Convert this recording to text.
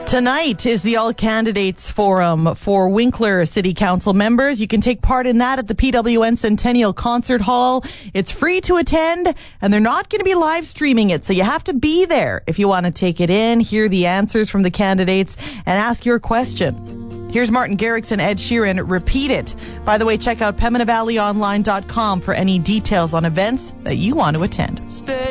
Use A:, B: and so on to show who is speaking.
A: Tonight is the All Candidates Forum for Winkler City Council members. You can take part in that at the PWN Centennial Concert Hall. It's free to attend, and they're not going to be live streaming it, so you have to be there if you want to take it in, hear the answers from the candidates, and ask your question. Here's Martin Garrix and Ed Sheeran. Repeat it. By the way, check out PembinaValleyOnline.com for any details on events that you want to attend.